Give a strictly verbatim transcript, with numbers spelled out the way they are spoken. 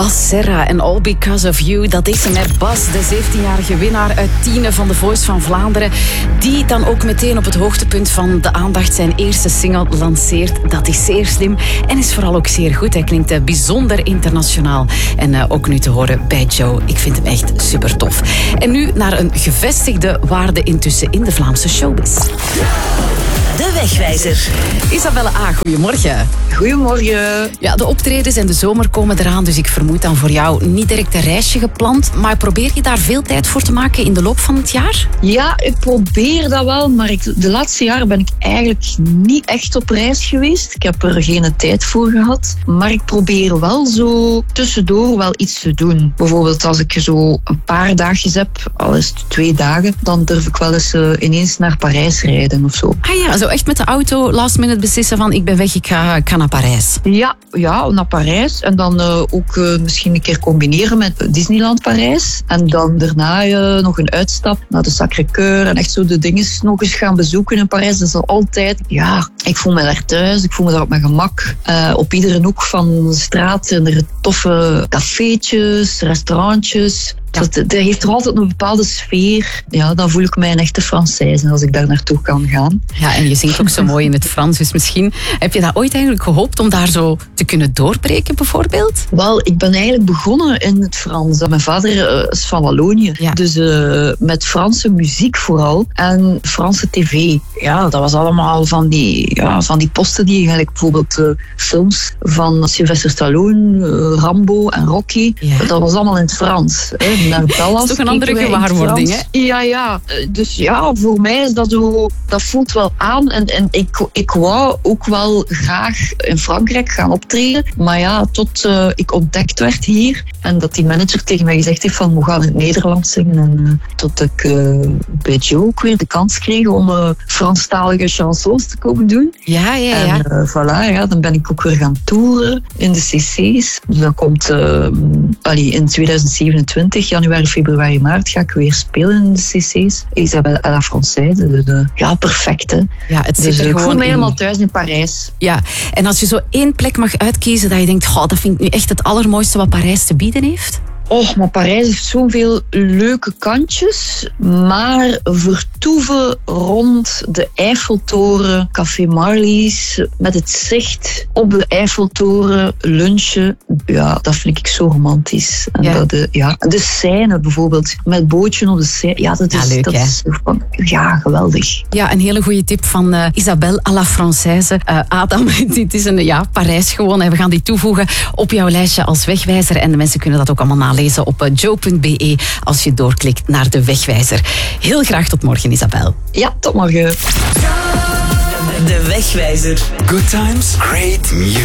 Bas Serra en All Because of You. Dat is hem, hè. Bas, de zeventienjarige winnaar uit Tiene van The Voice van Vlaanderen. Die dan ook meteen op het hoogtepunt van de aandacht zijn eerste single lanceert. Dat is zeer slim en is vooral ook zeer goed. Hij klinkt uh, bijzonder internationaal. En uh, ook nu te horen bij Joe. Ik vind hem echt super tof. En nu naar een gevestigde waarde intussen in de Vlaamse showbiz. De Wegwijzer. Isabelle A., goedemorgen. Goedemorgen. Ja, de optredens en de zomer komen eraan, dus ik vermoed dan voor jou niet direct een reisje gepland. Maar probeer je daar veel tijd voor te maken in de loop van het jaar? Ja, ik probeer dat wel, maar ik, de laatste jaren ben ik eigenlijk niet echt op reis geweest. Ik heb er geen tijd voor gehad. Maar ik probeer wel zo tussendoor wel iets te doen. Bijvoorbeeld als ik zo een paar dagjes heb, al is het twee dagen, dan durf ik wel eens uh, ineens naar Parijs rijden of zo. Ah ja, zo echt met de auto last minute beslissen van ik ben weg, ik ga, ik ga naar Parijs. Ja, ja, naar Parijs. En dan uh, ook uh, misschien een keer combineren met Disneyland Parijs. En dan daarna uh, nog een uitstap naar de Sacré-Cœur. En echt zo de dingen nog eens gaan bezoeken in Parijs. Dat is al altijd, ja, ik voel me daar thuis. Ik voel me daar op mijn gemak. Uh, op iedere hoek van de straat zijn er toffe cafeetjes, restaurantjes. Ja. Dat, dat heeft er altijd een bepaalde sfeer. Ja, dan voel ik mij een echte Française als ik daar naartoe kan gaan. Ja, en je zingt ook zo mooi in het Frans. Dus misschien heb je dat ooit eigenlijk gehoopt om daar zo te kunnen doorbreken, bijvoorbeeld? Wel, ik ben eigenlijk begonnen in het Frans. Mijn vader uh, is van Wallonië. Ja. Dus uh, met Franse muziek vooral. En Franse tv. Ja, dat was allemaal van die, ja, van die posten die eigenlijk bijvoorbeeld uh, films van Sylvester Stallone, uh, Rambo en Rocky. Ja. Dat was allemaal in het Frans. Hè. Naar Dallas. Dat is toch een andere gewaarwording, hè? Ja, ja. Dus ja, voor mij is dat zo... Dat voelt wel aan. En, en ik, ik wou ook wel graag in Frankrijk gaan optreden. Maar ja, tot uh, ik ontdekt werd hier. En dat die manager tegen mij gezegd heeft van, we gaan in het Nederlands zingen. En uh, tot ik uh, bij Joe ook weer de kans kreeg om uh, Franstalige chansons te komen doen. Ja, ja, ja. En uh, voilà, ja, dan ben ik ook weer gaan toeren in de C C's. Dus dan komt uh, allee, in twintig zevenentwintig, januari, februari, maart, ga ik weer spelen in de C C's. Isabelle à la Française. Dus, uh, ja, perfect, hè. Ja, het zit dus er ik gewoon voel me in. helemaal thuis in Parijs. Ja, en als je zo één plek mag uitkiezen dat je denkt, oh, dat vind ik nu echt het allermooiste wat Parijs te bieden heeft? Oh, maar Parijs heeft zoveel leuke kantjes. Maar vertoeven rond de Eiffeltoren, Café Marlies, met het zicht op de Eiffeltoren, lunchen. Ja, dat vind ik zo romantisch. En ja. Dat de, ja, de Seine bijvoorbeeld, met bootje op de Seine. Ja, dat is, ja, leuk, dat hè? is ja, geweldig. Ja, een hele goede tip van uh, Isabelle à la Française. Uh, Adam, dit is een ja, Parijs gewoon. En we gaan die toevoegen op jouw lijstje als wegwijzer. En de mensen kunnen dat ook allemaal nalezen op joe punt be als je doorklikt naar de wegwijzer. Heel graag tot morgen, Isabelle. Ja, tot morgen. De Wegwijzer. Good times, great music.